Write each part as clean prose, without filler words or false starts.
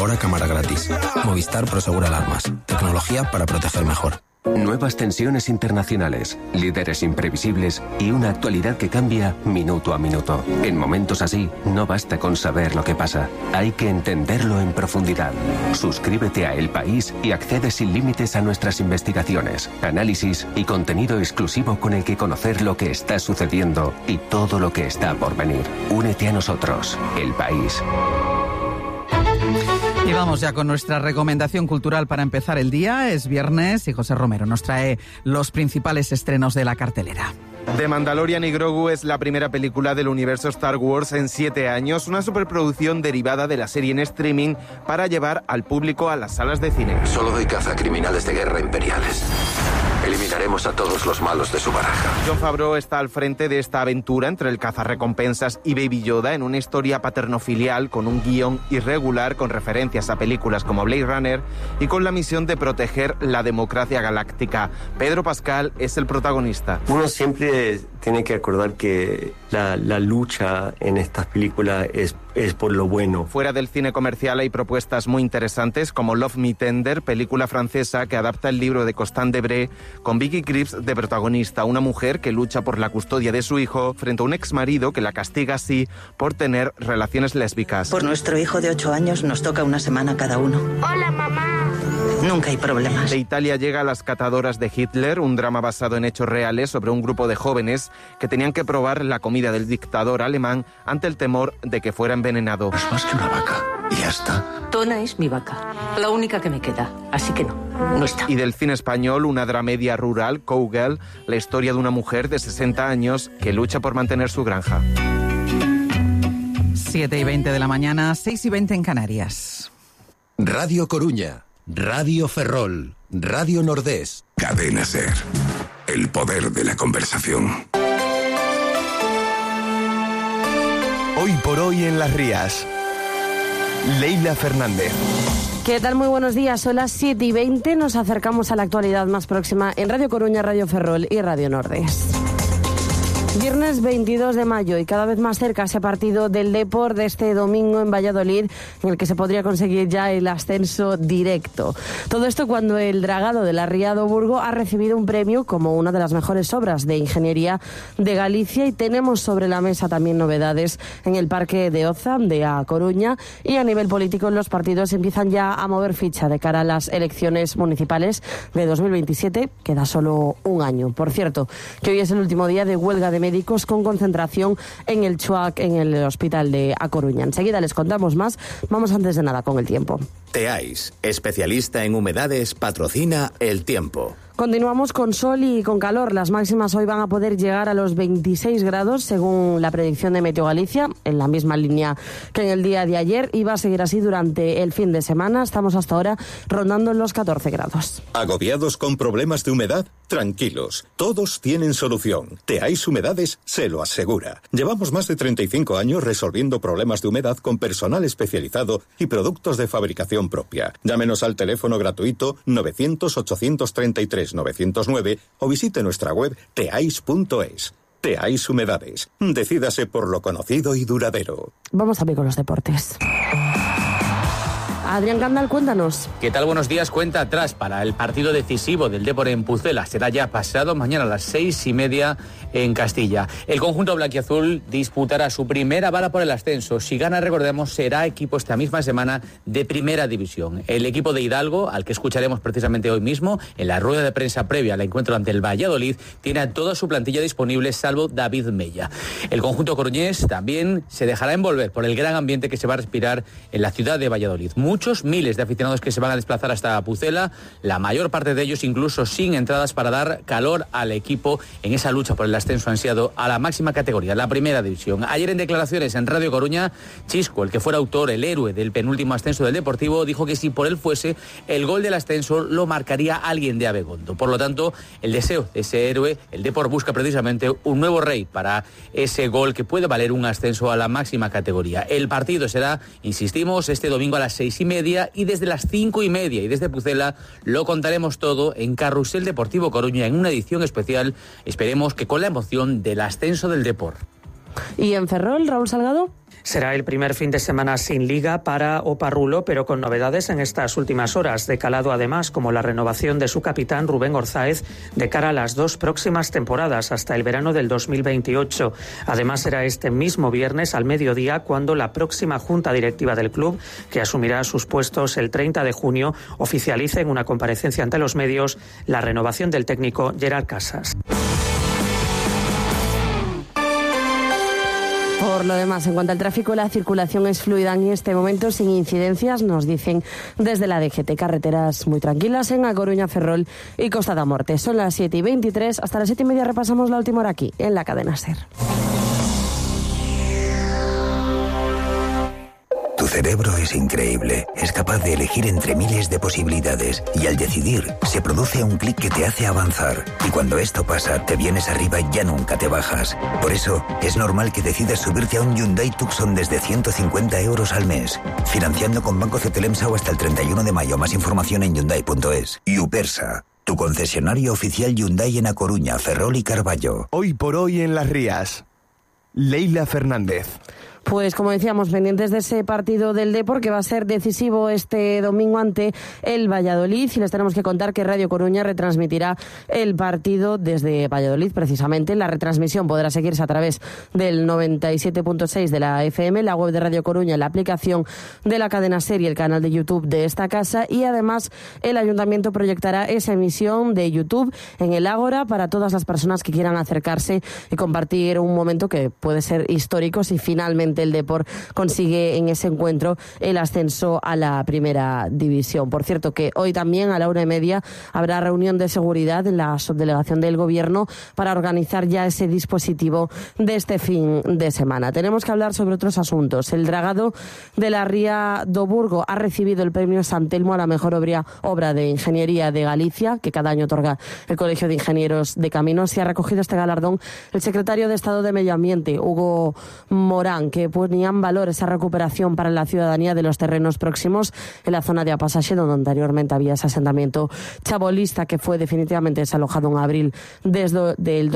Ahora cámara gratis. Movistar Prosegura Alarmas. Tecnología para proteger mejor. Nuevas tensiones internacionales, líderes imprevisibles y una actualidad que cambia minuto a minuto. En momentos así, no basta con saber lo que pasa. Hay que entenderlo en profundidad. Suscríbete a El País y accede sin límites a nuestras investigaciones, análisis y contenido exclusivo con el que conocer lo que está sucediendo y todo lo que está por venir. Únete a nosotros. El País. Y vamos ya con nuestra recomendación cultural para empezar el día. Es viernes y José Romero nos trae los principales estrenos de la cartelera. The Mandalorian y Grogu es la primera película del universo Star Wars en 7 años, una superproducción derivada de la serie en streaming para llevar al público a las salas de cine. Solo doy caza a criminales de guerra imperiales. Eliminaremos a todos los malos de su baraja. Jon Favreau está al frente de esta aventura entre el cazarrecompensas y Baby Yoda en una historia paterno-filial con un guión irregular con referencias a películas como Blade Runner y con la misión de proteger la democracia galáctica. Pedro Pascal es el protagonista. Uno siempre tiene que acordar que la lucha en estas películas es por lo bueno. Fuera del cine comercial hay propuestas muy interesantes como Love Me Tender, película francesa que adapta el libro de Constant Debré con Vicky Krieps de protagonista, una mujer que lucha por la custodia de su hijo frente a un exmarido que la castiga así por tener relaciones lésbicas. Por nuestro hijo de 8 años nos toca una semana cada uno. Hola, mamá. Nunca hay problemas. De Italia llega Las catadoras de Hitler, un drama basado en hechos reales sobre un grupo de jóvenes que tenían que probar la comida del dictador alemán ante el temor de que fuera envenenado. Es más que una vaca, y ya está. Tona es mi vaca, la única que me queda, así que no está. Y del cine español, una dramedia rural, Cowgirl, la historia de una mujer de 60 años que lucha por mantener su granja. 7:20 de la mañana, 6:20 en Canarias. Radio Coruña, Radio Ferrol, Radio Nordés. Cadena SER. El poder de la conversación. Hoy por hoy en Las Rías. Leila Fernández. ¿Qué tal? Muy buenos días. Son las 7:20. Nos acercamos a la actualidad más próxima en Radio Coruña, Radio Ferrol y Radio Nordés. Viernes 22 de mayo y cada vez más cerca ese partido del Depor de este domingo en Valladolid, en el que se podría conseguir ya el ascenso directo. Todo esto cuando el dragado de la Ría do Burgo ha recibido un premio como una de las mejores obras de ingeniería de Galicia, y tenemos sobre la mesa también novedades en el Parque de Oza de A Coruña, y a nivel político los partidos empiezan ya a mover ficha de cara a las elecciones municipales de 2027. Queda solo un año. Por cierto, que hoy es el último día de huelga de médicos con concentración en el CHUAC, en el hospital de A Coruña. Enseguida les contamos más. Vamos antes de nada con el tiempo. Teais, especialista en humedades, patrocina el tiempo. Continuamos con sol y con calor. Las máximas hoy van a poder llegar a los 26 grados, según la predicción de Meteo Galicia, en la misma línea que en el día de ayer, y va a seguir así durante el fin de semana. Estamos hasta ahora rondando los 14 grados. ¿Agobiados con problemas de humedad? Tranquilos, todos tienen solución. Teais Humedades se lo asegura. Llevamos más de 35 años resolviendo problemas de humedad con personal especializado y productos de fabricación propia. Llámenos al teléfono gratuito 900-833-909 o visite nuestra web teais.es. Teais Humedades. Decídase por lo conocido y duradero. Vamos a ver con los deportes. Adrián Candal, cuéntanos. ¿Qué tal? Buenos días. Cuenta atrás para el partido decisivo del Depor en Pucela. Será ya pasado mañana a las 6:30 en Castilla. El conjunto blanquiazul disputará su primera bala por el ascenso. Si gana, recordemos, será equipo esta misma semana de Primera División. El equipo de Hidalgo, al que escucharemos precisamente hoy mismo, en la rueda de prensa previa al encuentro ante el Valladolid, tiene a toda su plantilla disponible, salvo David Mella. El conjunto coruñés también se dejará envolver por el gran ambiente que se va a respirar en la ciudad de Valladolid. Miles de aficionados que se van a desplazar hasta Pucela, la mayor parte de ellos incluso sin entradas, para dar calor al equipo en esa lucha por el ascenso ansiado a la máxima categoría, la Primera División. Ayer, en declaraciones en Radio Coruña, Chisco, el que fuera autor, el héroe del penúltimo ascenso del Deportivo, dijo que si por él fuese, el gol del ascenso lo marcaría alguien de Abegondo. Por lo tanto, el deseo de ese héroe, el Depor busca precisamente un nuevo rey para ese gol que puede valer un ascenso a la máxima categoría. El partido será, insistimos, este domingo a las 6:30, y desde las 5:30, y desde Pucela lo contaremos todo en Carrusel Deportivo Coruña, en una edición especial, esperemos que con la emoción del ascenso del Depor. Y en Ferrol, Raúl Salgado. Será el primer fin de semana sin liga para Oparrulo, pero con novedades en estas últimas horas. De calado, además, como la renovación de su capitán, Rubén Orzáez, de cara a las 2 próximas temporadas, hasta el verano del 2028. Además, será este mismo viernes al mediodía cuando la próxima junta directiva del club, que asumirá sus puestos el 30 de junio, oficialice en una comparecencia ante los medios la renovación del técnico Gerard Casas. Por lo demás, en cuanto al tráfico, la circulación es fluida en este momento, sin incidencias, nos dicen desde la DGT. Carreteras muy tranquilas en A Coruña, Ferrol y Costa da Morte. Son las 7:23, hasta las 7:30 repasamos la última hora aquí, en la cadena SER. Tu cerebro es increíble, es capaz de elegir entre miles de posibilidades y al decidir se produce un clic que te hace avanzar y cuando esto pasa te vienes arriba y ya nunca te bajas. Por eso es normal que decidas subirte a un Hyundai Tucson desde 150 euros al mes, financiando con Banco Cetelemsa o hasta el 31 de mayo. Más información en Hyundai.es. Upersa, tu concesionario oficial Hyundai en A Coruña, Ferrol y Carballo. Hoy por hoy en Las Rías, Leila Fernández. Pues como decíamos, pendientes de ese partido del Depor que va a ser decisivo este domingo ante el Valladolid, y les tenemos que contar que Radio Coruña retransmitirá el partido desde Valladolid precisamente. La retransmisión podrá seguirse a través del 97.6 de la FM, la web de Radio Coruña, la aplicación de la cadena SER y el canal de YouTube de esta casa, y además el Ayuntamiento proyectará esa emisión de YouTube en el Ágora para todas las personas que quieran acercarse y compartir un momento que puede ser histórico si finalmente el Depor consigue en ese encuentro el ascenso a la primera división. Por cierto, que hoy también a la 1:30 habrá reunión de seguridad en la subdelegación del Gobierno para organizar ya ese dispositivo de este fin de semana. Tenemos que hablar sobre otros asuntos. El dragado de la Ría do Burgo ha recibido el premio San Telmo a la mejor obra de ingeniería de Galicia, que cada año otorga el Colegio de Ingenieros de Caminos, y ha recogido este galardón el secretario de Estado de Medio Ambiente, Hugo Morán, que ponía en valor esa recuperación para la ciudadanía de los terrenos próximos en la zona de Apasaxe, donde anteriormente había ese asentamiento chabolista que fue definitivamente desalojado en abril desde el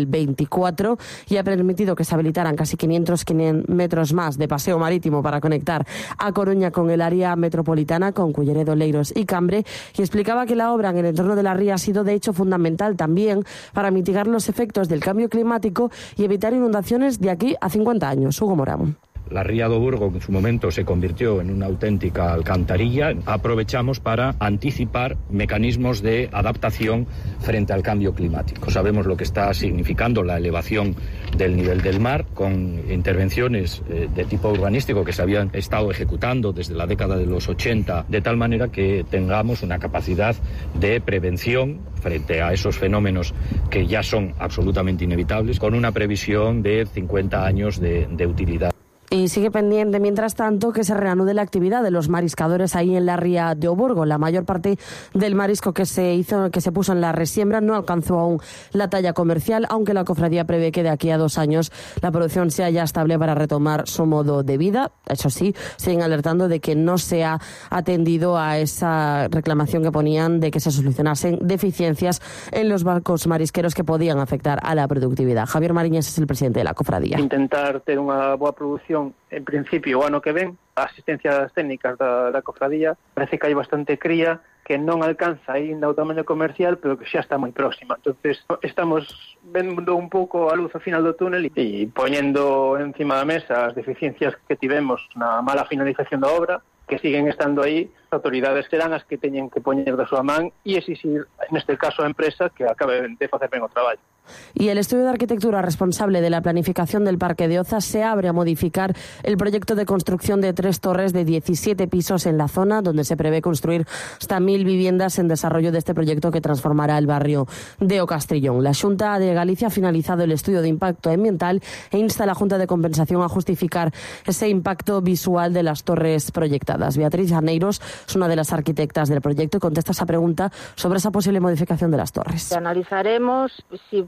2024, y ha permitido que se habilitaran casi 500 metros más de paseo marítimo para conectar a Coruña con el área metropolitana, con Culleredo, Leiros y Cambre, y explicaba que la obra en el entorno de la ría ha sido de hecho fundamental también para mitigar los efectos del cambio climático y evitar inundaciones de aquí a 50 años. Hugo Morán. La Ría do Burgo, que en su momento se convirtió en una auténtica alcantarilla, aprovechamos para anticipar mecanismos de adaptación frente al cambio climático. Sabemos lo que está significando la elevación del nivel del mar, con intervenciones de tipo urbanístico que se habían estado ejecutando desde la década de los 80, de tal manera que tengamos una capacidad de prevención frente a esos fenómenos que ya son absolutamente inevitables, con una previsión de 50 años de utilidad. Y sigue pendiente, mientras tanto, que se reanude la actividad de los mariscadores ahí en la Ría de Burgo. La mayor parte del marisco que se puso en la resiembra no alcanzó aún la talla comercial, aunque la cofradía prevé que de aquí a 2 años la producción sea ya estable para retomar su modo de vida. Eso sí, siguen alertando de que no se ha atendido a esa reclamación que ponían de que se solucionasen deficiencias en los barcos marisqueros que podían afectar a la productividad. Javier Mariñas es el presidente de la cofradía. Intentar ter unha boa produción en principio o ano que ven. A asistencias técnicas da cofradía parece que hai bastante cría que non alcanza aínda o tamaño comercial, pero que xa está moi próxima. Entonces estamos vendo un pouco a luz ao final do túnel e poñendo encima da mesa as deficiencias que tivemos na mala finalización da obra, que siguen estando aí. As autoridades serán as que teñen que poñer da súa man e exixir, neste caso, a empresa que acabe de facer ben o traballo. Y el estudio de arquitectura responsable de la planificación del Parque de Oza se abre a modificar el proyecto de construcción de 3 torres de 17 pisos en la zona, donde se prevé construir hasta 1.000 viviendas en desarrollo de este proyecto que transformará el barrio de O Castrillón. La Xunta de Galicia ha finalizado el estudio de impacto ambiental e insta a la Junta de Compensación a justificar ese impacto visual de las torres proyectadas. Beatriz Janeiros es una de las arquitectas del proyecto y contesta esa pregunta sobre esa posible modificación de las torres. Analizaremos si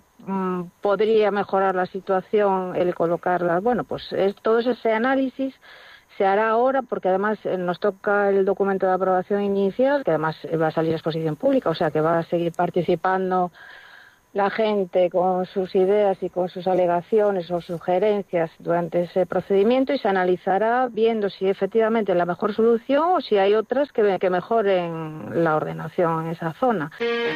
podría mejorar la situación el colocarlas. Bueno, pues todo ese análisis se hará ahora, porque además nos toca el documento de aprobación inicial, que además va a salir a exposición pública, o sea que va a seguir participando la gente con sus ideas y con sus alegaciones o sugerencias durante ese procedimiento y se analizará viendo si efectivamente es la mejor solución o si hay otras que mejoren la ordenación en esa zona.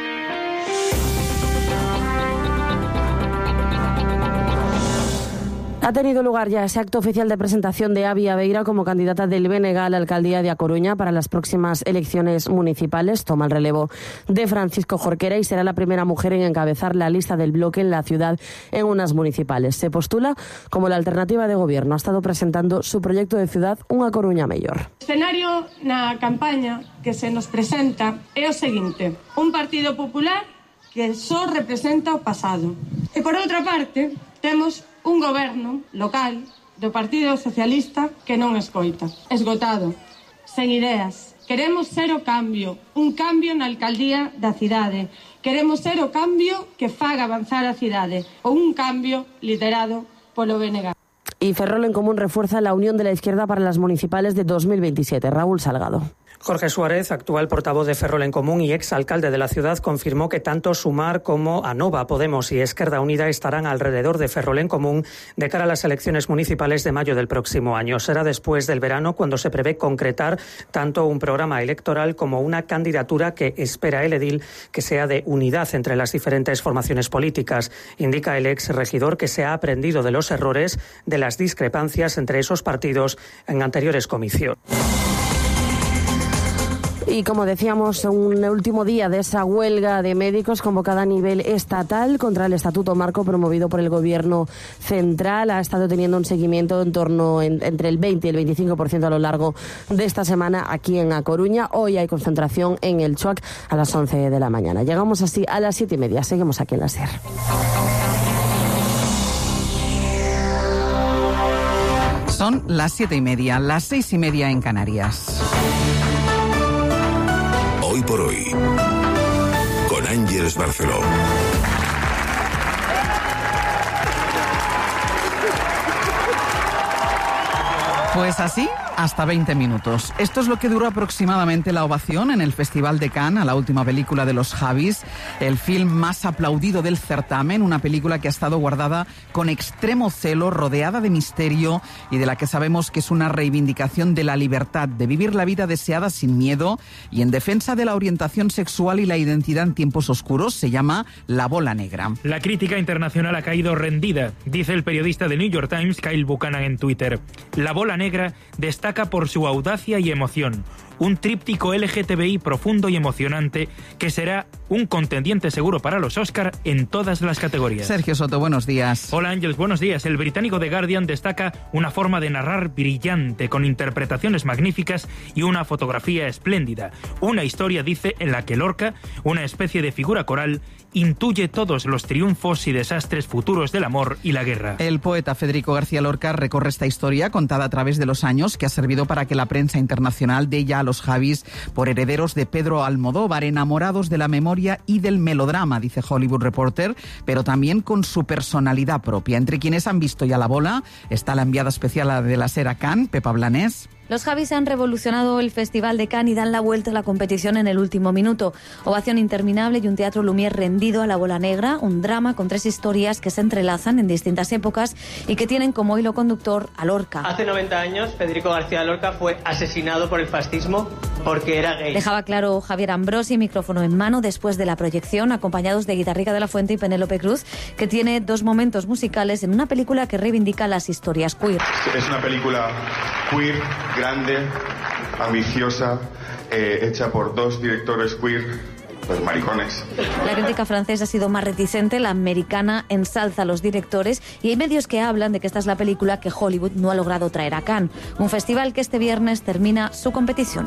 Ha tenido lugar ya ese acto oficial de presentación de Abby Aveira como candidata del BNG a la alcaldía de A Coruña para las próximas elecciones municipales. Toma el relevo de Francisco Jorquera y será la primera mujer en encabezar la lista del bloque en la ciudad en unas municipales. Se postula como la alternativa de gobierno. Ha estado presentando su proyecto de ciudad, unha Coruña mellor. O escenario na campaña que se nos presenta é o seguinte: un Partido Popular que só representa o pasado. E por outra parte, temos un goberno local do Partido Socialista que non escoita, esgotado, sen ideas. Queremos ser o cambio, un cambio na alcaldía da cidade. Queremos ser o cambio que faga avanzar a cidade, ou un cambio liderado polo BNG. Y Ferrol en Común refuerza la unión de la izquierda para las municipales de 2027. Raúl Salgado. Jorge Suárez, actual portavoz de Ferrol en Común y exalcalde de la ciudad, confirmó que tanto Sumar como Anova, Podemos y Esquerda Unida estarán alrededor de Ferrol en Común de cara a las elecciones municipales de mayo del próximo año. Será después del verano cuando se prevé concretar tanto un programa electoral como una candidatura que espera el edil que sea de unidad entre las diferentes formaciones políticas. Indica el ex regidor que se ha aprendido de los errores, de las discrepancias entre esos partidos en anteriores comicios. Y como decíamos, un último día de esa huelga de médicos convocada a nivel estatal contra el Estatuto Marco promovido por el Gobierno Central. Ha estado teniendo un seguimiento en torno entre el 20 y el 25% a lo largo de esta semana aquí en A Coruña. Hoy hay concentración en el CHUAC a las 11 de la mañana. Llegamos así a las 7:30. Seguimos aquí en la SER. Son las 7:30, las 6:30 en Canarias. Hoy por hoy, con Ángeles Barceló. Pues así, hasta 20 minutos. Esto es lo que duró aproximadamente la ovación en el Festival de Cannes a la última película de los Javis, el film más aplaudido del certamen, una película que ha estado guardada con extremo celo, rodeada de misterio y de la que sabemos que es una reivindicación de la libertad, de vivir la vida deseada sin miedo y en defensa de la orientación sexual y la identidad en tiempos oscuros. Se llama La Bola Negra. La crítica internacional ha caído rendida, dice el periodista de New York Times, Kyle Buchanan, en Twitter. La Bola Negra destaca por su audacia y emoción, un tríptico LGTBI profundo y emocionante que será un contendiente seguro para los Oscar en todas las categorías. Sergio Soto, buenos días. Hola Ángeles, buenos días. El británico The Guardian destaca una forma de narrar brillante, con interpretaciones magníficas y una fotografía espléndida. Una historia, dice, en la que Lorca, una especie de figura coral, intuye todos los triunfos y desastres futuros del amor y la guerra. El poeta Federico García Lorca recorre esta historia contada a través de los años que ha servido para que la prensa internacional dé ya a los Javis por herederos de Pedro Almodóvar, enamorados de la memoria y del melodrama, dice Hollywood Reporter, pero también con su personalidad propia. Entre quienes han visto ya la bola está la enviada especial de la SER a Cannes, Pepa Blanés. Los Javis han revolucionado el Festival de Cannes y dan la vuelta a la competición en el último minuto. Ovación interminable y un teatro Lumière rendido a La Bola Negra, un drama con 3 historias que se entrelazan en distintas épocas y que tienen como hilo conductor a Lorca. Hace 90 años, Federico García Lorca fue asesinado por el fascismo porque era gay. Dejaba claro Javier Ambrosi, micrófono en mano, después de la proyección, acompañados de Guitarrica de la Fuente y Penélope Cruz, que tiene 2 momentos musicales en una película que reivindica las historias queer. Es una película queer, grande, ambiciosa, hecha por 2 directores queer, pues maricones. La crítica francesa ha sido más reticente, la americana ensalza a los directores y hay medios que hablan de que esta es la película que Hollywood no ha logrado traer a Cannes, un festival que este viernes termina su competición.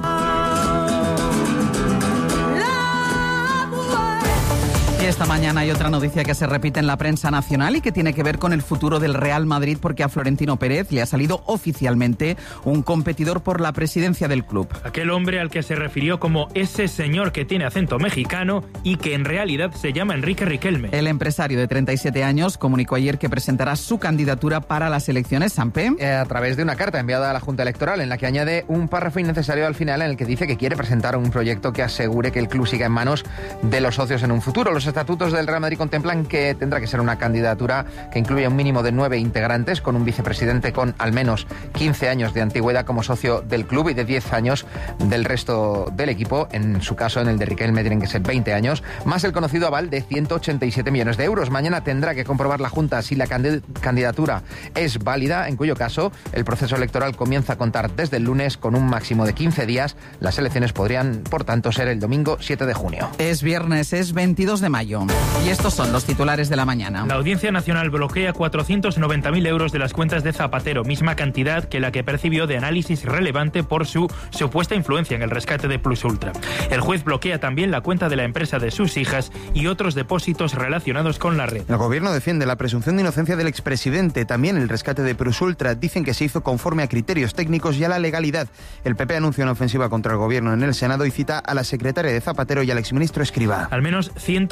Esta mañana hay otra noticia que se repite en la prensa nacional y que tiene que ver con el futuro del Real Madrid, porque a Florentino Pérez le ha salido oficialmente un competidor por la presidencia del club. Aquel hombre al que se refirió como ese señor que tiene acento mexicano y que en realidad se llama Enrique Riquelme. El empresario de 37 años comunicó ayer que presentará su candidatura para las elecciones. Sampe. A través de una carta enviada a la Junta Electoral en la que añade un párrafo innecesario al final en el que dice que quiere presentar un proyecto que asegure que el club siga en manos de los socios en un futuro. Los estatutos del Real Madrid contemplan que tendrá que ser una candidatura que incluya un mínimo de 9 integrantes, con un vicepresidente con al menos 15 años de antigüedad como socio del club y de 10 años del resto del equipo. En su caso, en el de Riquelme tienen que ser 20 años, más el conocido aval de 187 millones de euros. Mañana tendrá que comprobar la Junta si la candidatura es válida, en cuyo caso el proceso electoral comienza a contar desde el lunes con un máximo de 15 días. Las elecciones podrían, por tanto, ser el domingo 7 de junio. Es viernes, es 22 de mayo. Y estos son los titulares de la mañana. La Audiencia Nacional bloquea 490.000 euros de las cuentas de Zapatero, misma cantidad que la que percibió de análisis relevante por su supuesta influencia en el rescate de Plus Ultra. El juez bloquea también la cuenta de la empresa de sus hijas y otros depósitos relacionados con la red. El gobierno defiende la presunción de inocencia del expresidente. También el rescate de Plus Ultra. Dicen que se hizo conforme a criterios técnicos y a la legalidad. El PP anuncia una ofensiva contra el gobierno en el Senado y cita a la secretaria de Zapatero y al exministro Escrivá. Al menos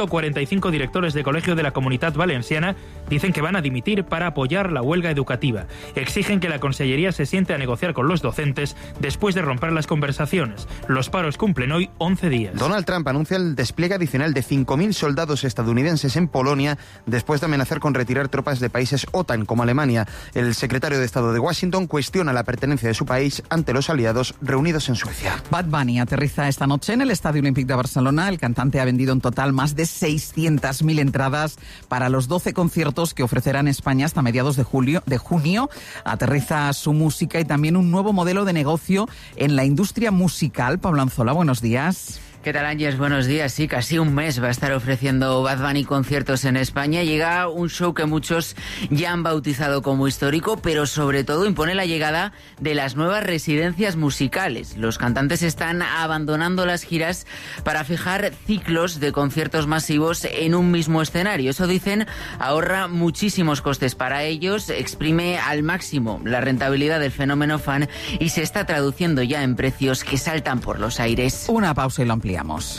145 directores de colegio de la Comunitat Valenciana dicen que van a dimitir para apoyar la huelga educativa. Exigen que la Consellería se siente a negociar con los docentes después de romper las conversaciones. Los paros cumplen hoy 11 días. Donald Trump anuncia el despliegue adicional de 5.000 soldados estadounidenses en Polonia después de amenazar con retirar tropas de países OTAN como Alemania. El secretario de Estado de Washington cuestiona la pertenencia de su país ante los aliados reunidos en Suecia. Bad Bunny aterriza esta noche en el Estadio Olímpic de Barcelona. El cantante ha vendido en total más de 600.000 entradas para los 12 conciertos que ofrecerá en España hasta mediados de junio. Aterriza su música y también un nuevo modelo de negocio en la industria musical. Pablo Anzola, buenos días. ¿Qué tal, Ángeles? Buenos días. Sí, casi un mes va a estar ofreciendo Bad Bunny conciertos en España. Llega un show que muchos ya han bautizado como histórico, pero sobre todo impone la llegada de las nuevas residencias musicales. Los cantantes están abandonando las giras para fijar ciclos de conciertos masivos en un mismo escenario. Eso, dicen, ahorra muchísimos costes para ellos, exprime al máximo la rentabilidad del fenómeno fan y se está traduciendo ya en precios que saltan por los aires. Una pausa y lo ampliamos.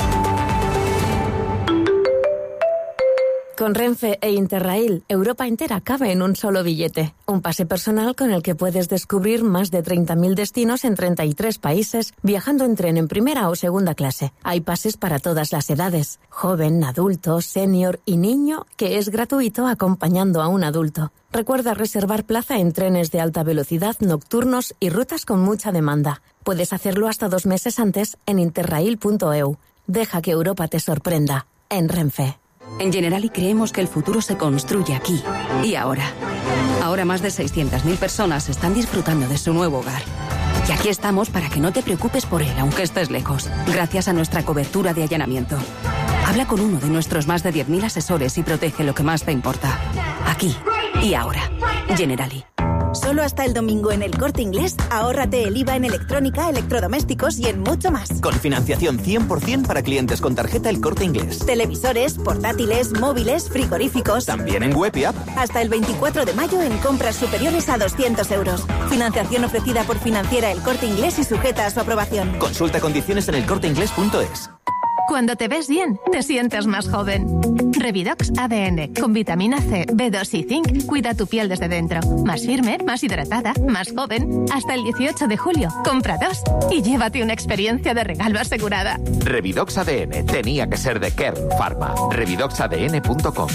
Con Renfe e Interrail, Europa entera cabe en un solo billete. Un pase personal con el que puedes descubrir más de 30.000 destinos en 33 países, viajando en tren en primera o segunda clase. Hay pases para todas las edades, joven, adulto, senior y niño, que es gratuito acompañando a un adulto. Recuerda reservar plaza en trenes de alta velocidad, nocturnos y rutas con mucha demanda. Puedes hacerlo hasta 2 meses antes en interrail.eu. Deja que Europa te sorprenda. En Renfe. En Generali creemos que el futuro se construye aquí y ahora. Ahora más de 600.000 personas están disfrutando de su nuevo hogar. Y aquí estamos para que no te preocupes por él, aunque estés lejos, gracias a nuestra cobertura de allanamiento. Habla con uno de nuestros más de 10.000 asesores y protege lo que más te importa. Aquí y ahora. Generali. Solo hasta el domingo en El Corte Inglés, ahórrate el IVA en electrónica, electrodomésticos y en mucho más. Con financiación 100% para clientes con tarjeta El Corte Inglés. Televisores, portátiles, móviles, frigoríficos. También en web y app. Hasta el 24 de mayo en compras superiores a 200 euros. Financiación ofrecida por Financiera El Corte Inglés y sujeta a su aprobación. Consulta condiciones en elcorteinglés.es. Cuando te ves bien, te sientes más joven. Revidox ADN, con vitamina C, B2 y zinc, cuida tu piel desde dentro. Más firme, más hidratada, más joven. Hasta el 18 de julio, compra 2 y llévate una experiencia de regalo asegurada. Revidox ADN, tenía que ser de Kern Pharma. Revidoxadn.com.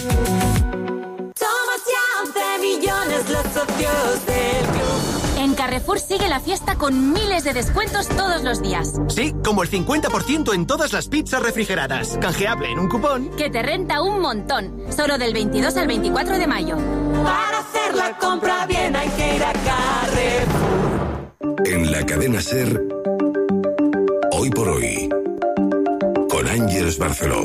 Somos ya 11 millones los socios del club. En Carrefour sigue la fiesta con miles de descuentos todos los días. Sí, como el 50% en todas las pizzas refrigeradas. Canjeable en un cupón. Que te renta un montón. Solo del 22 al 24 de mayo. Para hacer la compra bien hay que ir a Carrefour. En la cadena SER, Hoy por Hoy, con Ángeles Barceló.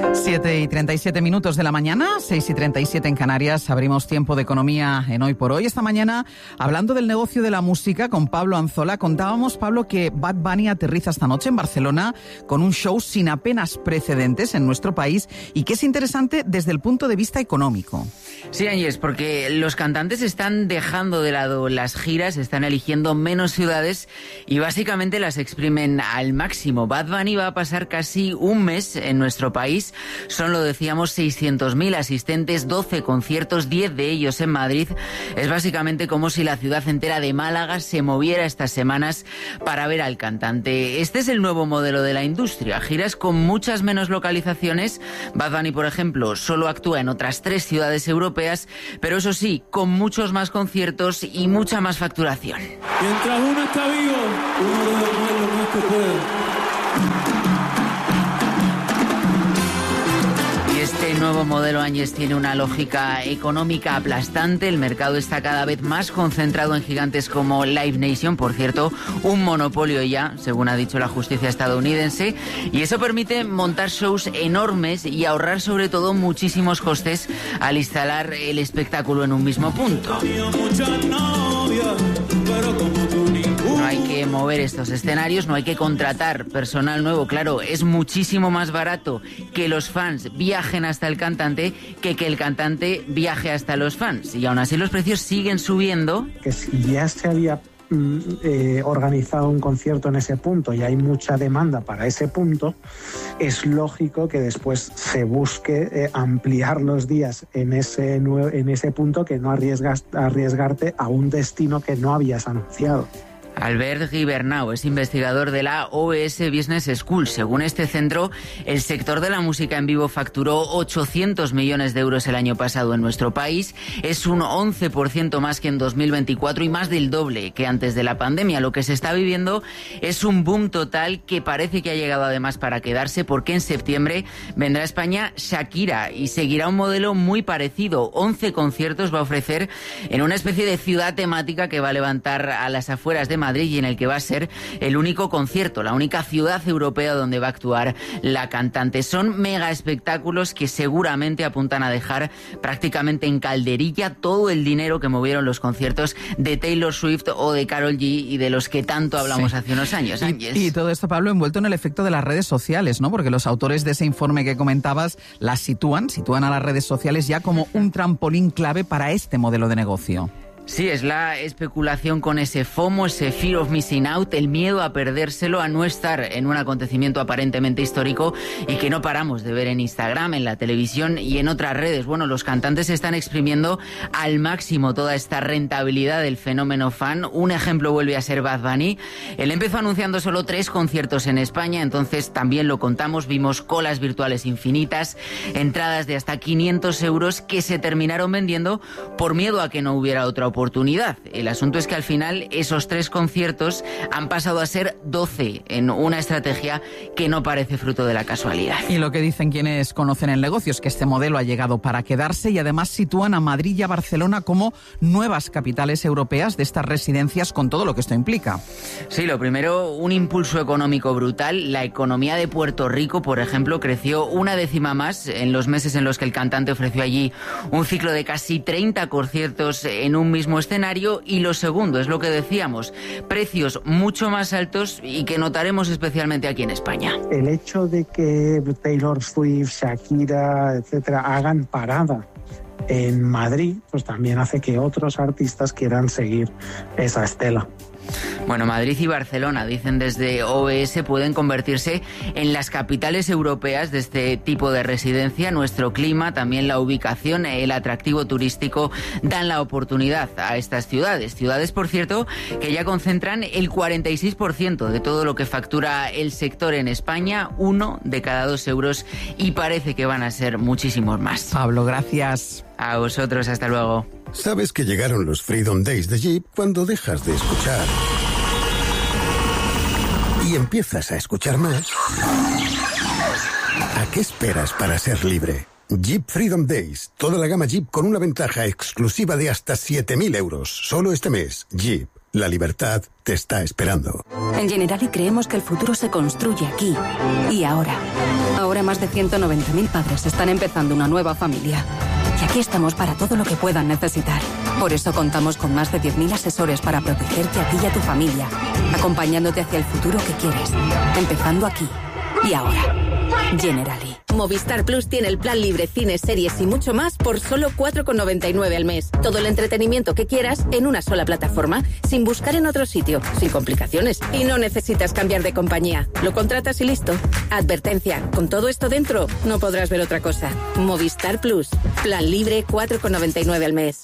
7:37 de la mañana, 6:37 en Canarias. Abrimos tiempo de economía en Hoy por Hoy. Esta mañana, hablando del negocio de la música con Pablo Anzola, contábamos, Pablo, que Bad Bunny aterriza esta noche en Barcelona con un show sin apenas precedentes en nuestro país y que es interesante desde el punto de vista económico. Sí, Ángeles, porque los cantantes están dejando de lado las giras, están eligiendo menos ciudades y básicamente las exprimen al máximo. Bad Bunny va a pasar casi un mes en nuestro país. Son, lo decíamos, 600.000 asistentes, 12 conciertos, 10 de ellos en Madrid. Es básicamente como si la ciudad entera de Málaga se moviera estas semanas para ver al cantante. Este es el nuevo modelo de la industria. Giras con muchas menos localizaciones. Bad Bunny, por ejemplo, solo actúa en otras 3 ciudades europeas, pero eso sí, con muchos más conciertos y mucha más facturación. Mientras uno está vivo, uno debe hacer lo más que puede. Este nuevo modelo, Áñez, tiene una lógica económica aplastante. El mercado está cada vez más concentrado en gigantes como Live Nation, por cierto, un monopolio ya, según ha dicho la justicia estadounidense, y eso permite montar shows enormes y ahorrar sobre todo muchísimos costes al instalar el espectáculo en un mismo punto. No hay que mover estos escenarios, no hay que contratar personal nuevo. Claro, es muchísimo más barato que los fans viajen hasta el cantante que el cantante viaje hasta los fans. Y aún así los precios siguen subiendo. Que si ya se había organizado un concierto en ese punto y hay mucha demanda para ese punto, es lógico que después se busque ampliar los días en ese punto, que no arriesgarte a un destino que no habías anunciado. Albert Gibernau es investigador de la OES Business School. Según este centro, el sector de la música en vivo facturó 800 millones de euros el año pasado en nuestro país. Es un 11% más que en 2024 y más del doble que antes de la pandemia. Lo que se está viviendo es un boom total que parece que ha llegado además para quedarse, porque en septiembre vendrá a España Shakira y seguirá un modelo muy parecido. 11 conciertos va a ofrecer en una especie de ciudad temática que va a levantar a las afueras de Madrid y en el que va a ser el único concierto, la única ciudad europea donde va a actuar la cantante. Son mega espectáculos que seguramente apuntan a dejar prácticamente en calderilla todo el dinero que movieron los conciertos de Taylor Swift o de Karol G y de los que tanto hablamos hace unos años. Y todo esto, Pablo, envuelto en el efecto de las redes sociales, ¿no? Porque los autores de ese informe que comentabas las sitúan a las redes sociales ya como un trampolín clave para este modelo de negocio. Sí, es la especulación con ese FOMO, ese fear of missing out, el miedo a perdérselo, a no estar en un acontecimiento aparentemente histórico y que no paramos de ver en Instagram, en la televisión y en otras redes. Bueno, los cantantes están exprimiendo al máximo toda esta rentabilidad del fenómeno fan. Un ejemplo vuelve a ser Bad Bunny. Él empezó anunciando solo 3 conciertos en España, entonces también lo contamos, vimos colas virtuales infinitas, entradas de hasta 500 euros que se terminaron vendiendo por miedo a que no hubiera otra oportunidad. El asunto es que al final esos 3 conciertos han pasado a ser 12 en una estrategia que no parece fruto de la casualidad. Y lo que dicen quienes conocen el negocio es que este modelo ha llegado para quedarse y además sitúan a Madrid y a Barcelona como nuevas capitales europeas de estas residencias con todo lo que esto implica. Sí, lo primero, un impulso económico brutal. La economía de Puerto Rico, por ejemplo, creció 1/10 más en los meses en los que el cantante ofreció allí un ciclo de casi 30 conciertos en un mismo escenario. Y lo segundo es lo que decíamos, precios mucho más altos y que notaremos especialmente aquí en España. El hecho de que Taylor Swift, Shakira, etcétera, hagan parada en Madrid, pues también hace que otros artistas quieran seguir esa estela. Bueno, Madrid y Barcelona, dicen desde OES, pueden convertirse en las capitales europeas de este tipo de residencia. Nuestro clima, también la ubicación, el atractivo turístico dan la oportunidad a estas ciudades. Ciudades, por cierto, que ya concentran el 46% de todo lo que factura el sector en España, 1 de cada 2 euros, y parece que van a ser muchísimos más. Pablo, gracias. A vosotros, hasta luego. Sabes que llegaron los Freedom Days de Jeep cuando dejas de escuchar y empiezas a escuchar más. ¿A qué esperas para ser libre? Jeep Freedom Days. Toda la gama Jeep con una ventaja exclusiva de hasta 7.000 euros. Solo este mes. Jeep. La libertad te está esperando. En Generali creemos que el futuro se construye aquí y ahora. Ahora más de 190.000 padres están empezando una nueva familia. Y aquí estamos para todo lo que puedan necesitar. Por eso contamos con más de 10.000 asesores para protegerte a ti y a tu familia, acompañándote hacia el futuro que quieres, empezando aquí y ahora. Generali. Movistar Plus tiene el plan libre, cines, series y mucho más por solo 4,99 al mes. Todo el entretenimiento que quieras en una sola plataforma, sin buscar en otro sitio, sin complicaciones. Y no necesitas cambiar de compañía. Lo contratas y listo. Advertencia, con todo esto dentro, no podrás ver otra cosa. Movistar Plus. Plan libre, 4,99 al mes.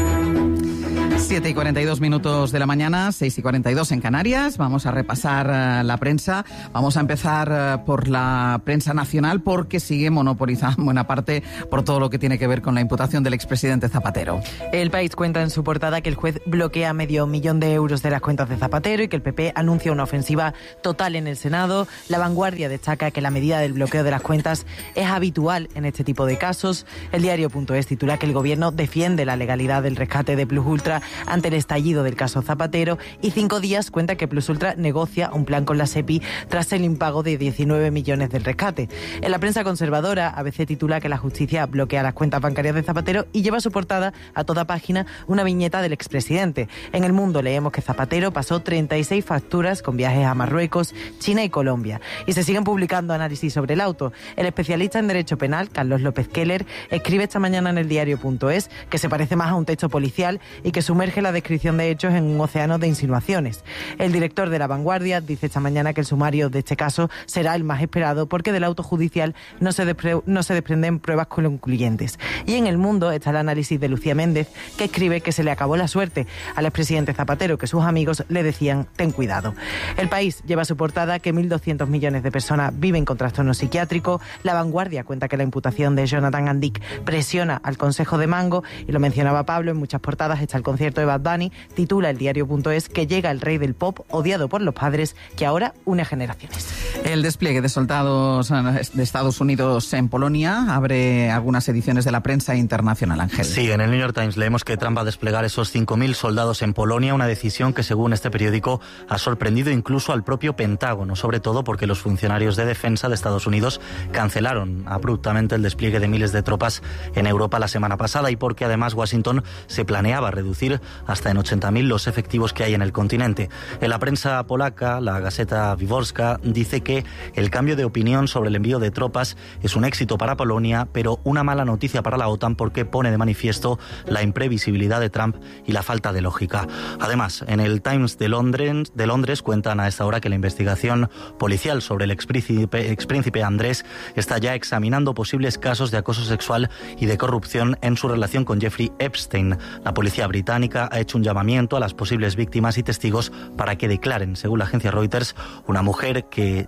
7:42 de la mañana, 6:42 en Canarias. Vamos a repasar la prensa. Vamos a empezar por la prensa nacional porque sigue monopolizada en buena parte por todo lo que tiene que ver con la imputación del expresidente Zapatero. El País cuenta en su portada que el juez bloquea $500,000 de euros de las cuentas de Zapatero y que el PP anuncia una ofensiva total en el Senado. La Vanguardia destaca que la medida del bloqueo de las cuentas es habitual en este tipo de casos. El diario.es titula que el gobierno defiende la legalidad del rescate de Plus Ultra ante el estallido del caso Zapatero, y 5 días cuenta que Plus Ultra negocia un plan con la SEPI tras el impago de 19 millones del rescate. En la prensa conservadora, ABC titula que la justicia bloquea las cuentas bancarias de Zapatero y lleva a su portada a toda página una viñeta del expresidente. En El Mundo leemos que Zapatero pasó 36 facturas con viajes a Marruecos, China y Colombia. Y se siguen publicando análisis sobre el auto. El especialista en Derecho Penal, Carlos López Keller, escribe esta mañana en el diario.es que se parece más a un texto policial y que sumerge la descripción de hechos en un océano de insinuaciones. El director de La Vanguardia dice esta mañana que el sumario de este caso será el más esperado porque del auto judicial no se desprenden pruebas concluyentes. Y en El Mundo está el análisis de Lucía Méndez, que escribe que se le acabó la suerte al expresidente Zapatero, que sus amigos le decían ten cuidado. El País lleva a su portada que 1.200 millones de personas viven con trastorno psiquiátrico. La Vanguardia cuenta que la imputación de Jonathan Andic presiona al Consejo de Mango, y lo mencionaba Pablo, en muchas portadas está el concierto de Bad Bunny. Titula el diario.es que llega el rey del pop odiado por los padres, que ahora une generaciones. El despliegue de soldados de Estados Unidos en Polonia abre algunas ediciones de la prensa internacional, Ángel. Sí, en el New York Times leemos que Trump va a desplegar esos 5.000 soldados en Polonia, una decisión que, según este periódico, ha sorprendido incluso al propio Pentágono, sobre todo porque los funcionarios de defensa de Estados Unidos cancelaron abruptamente el despliegue de miles de tropas en Europa la semana pasada, y porque además Washington se planeaba reducir hasta en 80.000 los efectivos que hay en el continente. En la prensa polaca, la Gazeta Wyborcza dice que el cambio de opinión sobre el envío de tropas es un éxito para Polonia, pero una mala noticia para la OTAN porque pone de manifiesto la imprevisibilidad de Trump y la falta de lógica. Además, en el Times de Londres cuentan a esta hora que la investigación policial sobre el expríncipe Andrés está ya examinando posibles casos de acoso sexual y de corrupción en su relación con Jeffrey Epstein. La policía británica ha hecho un llamamiento a las posibles víctimas y testigos para que declaren. Según la agencia Reuters, una mujer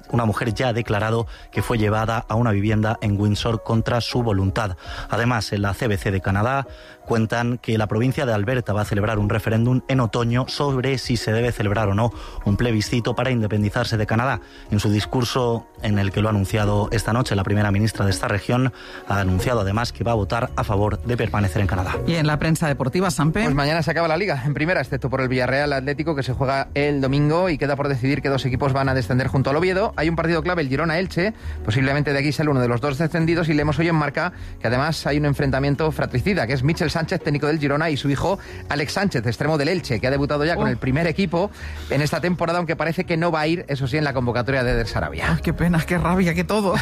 ya ha declarado que fue llevada a una vivienda en Windsor contra su voluntad. Además, en la CBC de Canadá cuentan que la provincia de Alberta va a celebrar un referéndum en otoño sobre si se debe celebrar o no un plebiscito para independizarse de Canadá. En su discurso, en el que lo ha anunciado esta noche la primera ministra de esta región, ha anunciado además que va a votar a favor de permanecer en Canadá. Y en la prensa deportiva, Sampe. Pues mañana se acaba la Liga, en primera, excepto por el Villarreal Atlético, que se juega el domingo, y queda por decidir que 2 equipos van a descender junto al Oviedo. Hay un partido clave, el Girona-Elche, posiblemente de aquí sale uno de los 2 descendidos, y leemos hoy en Marca que además hay un enfrentamiento fratricida, que es Michel Sánchez, técnico del Girona, y su hijo Alex Sánchez, extremo del Elche, que ha debutado ya con el primer equipo en esta temporada, aunque parece que no va a ir, eso sí, en la convocatoria de Eder Sarabia. Ay, qué pena, qué rabia, qué todo.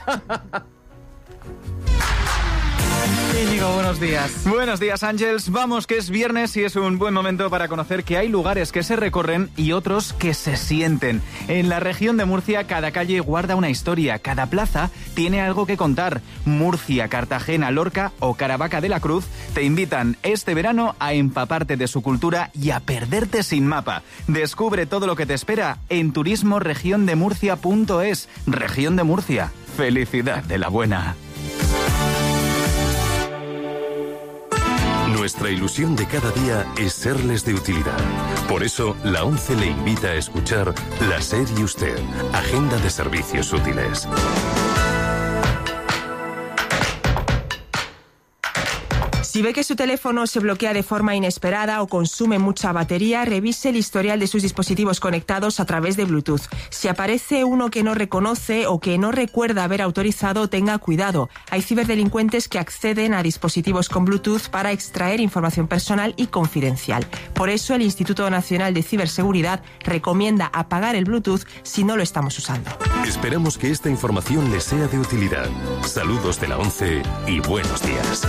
Íñigo, buenos días. Buenos días, Ángels. Vamos, que es viernes y es un buen momento para conocer que hay lugares que se recorren y otros que se sienten. En la región de Murcia, cada calle guarda una historia, cada plaza tiene algo que contar. Murcia, Cartagena, Lorca o Caravaca de la Cruz te invitan este verano a empaparte de su cultura y a perderte sin mapa. Descubre todo lo que te espera en turismoregiondemurcia.es. Región de Murcia. Felicidad de la buena. Nuestra ilusión de cada día es serles de utilidad. Por eso, la ONCE le invita a escuchar La SER y Usted, Agenda de Servicios Útiles. Si Si ve que su teléfono se bloquea de forma inesperada o consume mucha batería, revise el historial de sus dispositivos conectados a través de Bluetooth. Si aparece uno que no reconoce o que no recuerda haber autorizado, tenga cuidado. Hay ciberdelincuentes que acceden a dispositivos con Bluetooth para extraer información personal y confidencial. Por eso, el Instituto Nacional de Ciberseguridad recomienda apagar el Bluetooth si no lo estamos usando. Esperamos que esta información les sea de utilidad. Saludos de la 11 y buenos días.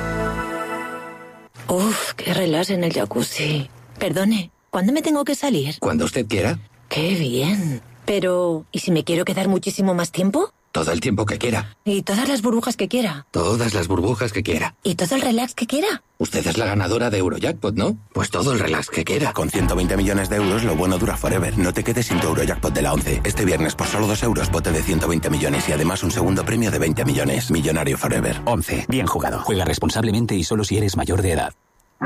Uf, qué relax en el jacuzzi. Perdone, ¿cuándo me tengo que salir? Cuando usted quiera. Qué bien. Pero, ¿y si me quiero quedar muchísimo más tiempo? Todo el tiempo que quiera. ¿Y todas las burbujas que quiera? Todas las burbujas que quiera. ¿Y todo el relax que quiera? Usted es la ganadora de Eurojackpot, ¿no? Pues todo el relax que quiera. Con 120 millones de euros, lo bueno dura forever. No te quedes sin tu Eurojackpot de la 11. Este viernes, por solo 2 euros, bote de 120 millones y además un segundo premio de 20 millones. Millonario forever. 11. Bien jugado. Juega responsablemente y solo si eres mayor de edad.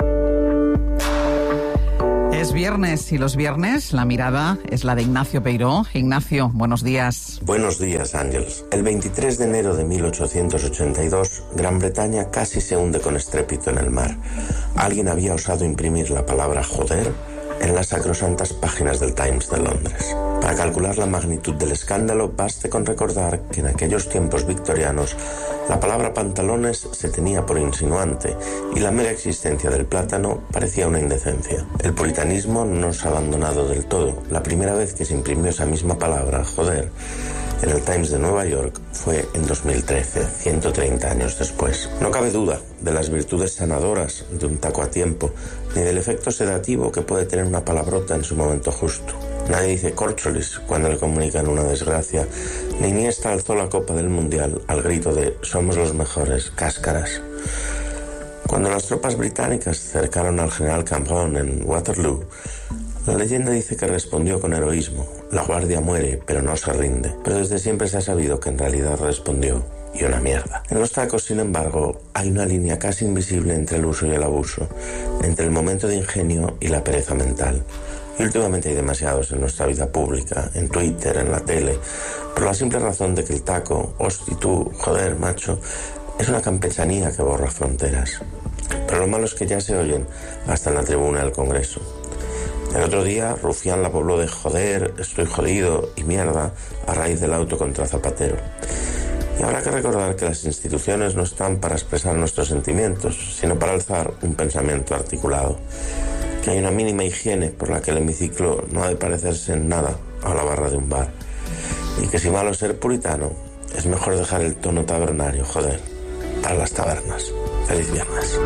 Es viernes y los viernes la mirada es la de Ignacio Peiró. Ignacio, buenos días. Buenos días, Ángels. El 23 de enero de 1882, Gran Bretaña casi se hunde con estrépito en el mar. Alguien había osado imprimir la palabra joder en las sacrosantas páginas del Times de Londres. Para calcular la magnitud del escándalo, baste con recordar que en aquellos tiempos victorianos la palabra pantalones se tenía por insinuante y la mera existencia del plátano parecía una indecencia. El puritanismo no se ha abandonado del todo. La primera vez que se imprimió esa misma palabra, joder, en el Times de Nueva York fue en 2013, 130 años después. No cabe duda de las virtudes sanadoras de un taco a tiempo, ni del efecto sedativo que puede tener una palabrota en su momento justo. Nadie dice corcholis cuando le comunican una desgracia, ni Iniesta alzó la Copa del Mundial al grito de «Somos los mejores, cáscaras». Cuando las tropas británicas cercaron al general Cambronne en Waterloo, la leyenda dice que respondió con heroísmo. La guardia muere, pero no se rinde. Pero desde siempre se ha sabido que en realidad respondió y una mierda. En los tacos, sin embargo, hay una línea casi invisible entre el uso y el abuso, entre el momento de ingenio y la pereza mental. Y últimamente hay demasiados en nuestra vida pública, en Twitter, en la tele, por la simple razón de que el taco, hosti tú, joder, macho, es una campesanía que borra fronteras. Pero lo malo es que ya se oyen hasta en la tribuna del Congreso. El otro día, Rufián la pobló de joder, estoy jodido y mierda a raíz del auto contra Zapatero. Y habrá que recordar que las instituciones no están para expresar nuestros sentimientos, sino para alzar un pensamiento articulado. Que hay una mínima higiene por la que el hemiciclo no ha de parecerse en nada a la barra de un bar. Y que si malo ser puritano, es mejor dejar el tono tabernario, joder, para las tabernas. Feliz viernes.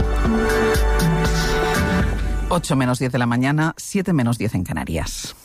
8 menos 10 de la mañana, 7 menos 10 en Canarias.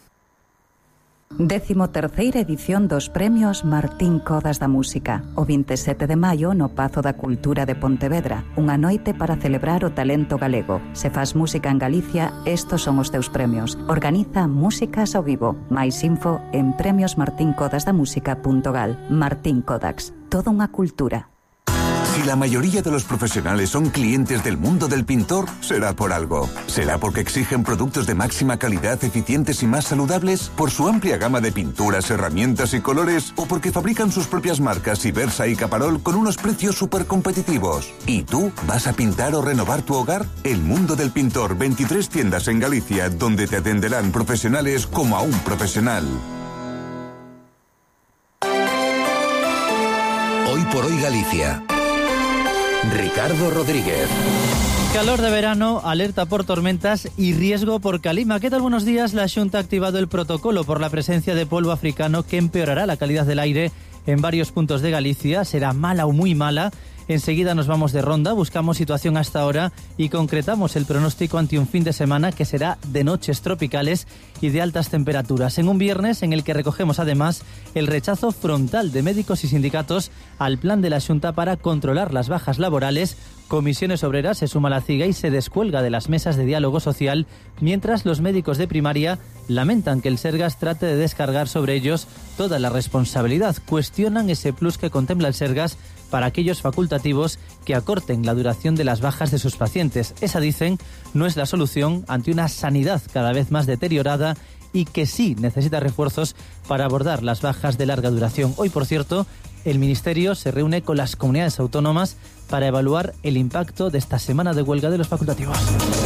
13ª edición dos premios Martín Codas da Música. O 27 de maio no Pazo da Cultura de Pontevedra. Unha noite para celebrar o talento galego. Se faz música en Galicia, estos son os teus premios. Organiza Músicas ao Vivo. Mais info en premiosmartinkodasdamusica.gal. Martín Kodax. Toda unha cultura. Si la mayoría de los profesionales son clientes del mundo del pintor, será por algo. ¿Será porque exigen productos de máxima calidad, eficientes y más saludables? ¿Por su amplia gama de pinturas, herramientas y colores? ¿O porque fabrican sus propias marcas Ibersa y Caparol con unos precios súper competitivos? ¿Y tú vas a pintar o renovar tu hogar? El mundo del pintor, 23 tiendas en Galicia, donde te atenderán profesionales como a un profesional. Hoy por hoy Galicia. Ricardo Rodríguez. Calor de verano, alerta por tormentas y riesgo por calima. ¿Qué tal? Buenos días. La Xunta ha activado el protocolo por la presencia de polvo africano que empeorará la calidad del aire en varios puntos de Galicia. Será mala o muy mala. Enseguida nos vamos de ronda, buscamos situación hasta ahora y concretamos el pronóstico ante un fin de semana que será de noches tropicales y de altas temperaturas. En un viernes en el que recogemos además el rechazo frontal de médicos y sindicatos al plan de la Xunta para controlar las bajas laborales. Comisiones Obreras se suma a la ciga y se descuelga de las mesas de diálogo social, mientras los médicos de primaria lamentan que el Sergas trate de descargar sobre ellos toda la responsabilidad. Cuestionan ese plus que contempla el Sergas para aquellos facultativos que acorten la duración de las bajas de sus pacientes. Esa, dicen, no es la solución ante una sanidad cada vez más deteriorada y que sí necesita refuerzos para abordar las bajas de larga duración. Hoy, por cierto, el Ministerio se reúne con las comunidades autónomas para evaluar el impacto de esta semana de huelga de los facultativos.